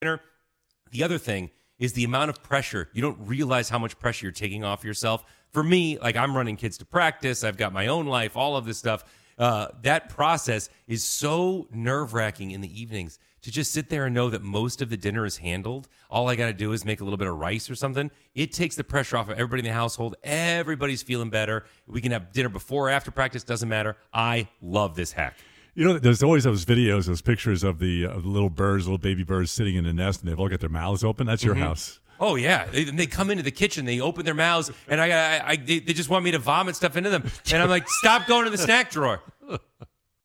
dinner. The other thing is the amount of pressure. You don't realize how much pressure you're taking off yourself. For me, like I'm running kids to practice. I've got my own life, all of this stuff. That process is so nerve-wracking in the evenings to just sit there and know that most of the dinner is handled. All I got to do is make a little bit of rice or something. It takes the pressure off of everybody in the household. Everybody's feeling better. We can have dinner before or after practice. Doesn't matter. I love this hack. You know, there's always those videos, those pictures of the little birds, little baby birds sitting in the nest, and they've all got their mouths open. That's your house. Oh, yeah. They come into the kitchen, they open their mouths, and they just want me to vomit stuff into them. And I'm like, stop going to the snack drawer.